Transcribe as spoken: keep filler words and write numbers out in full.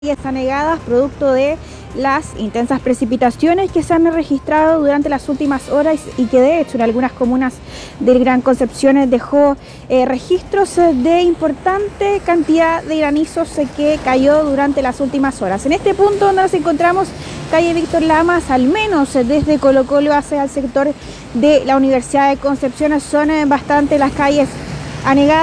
anegadas producto de las intensas precipitaciones que se han registrado durante las últimas horas y que de hecho en algunas comunas del Gran Concepción dejó eh, registros de importante cantidad de granizos eh, que cayó durante las últimas horas. En este punto donde nos encontramos, calle Víctor Lamas, al menos eh, desde Colo Colo hacia el sector de la Universidad de Concepción, son eh, bastante las calles anegadas.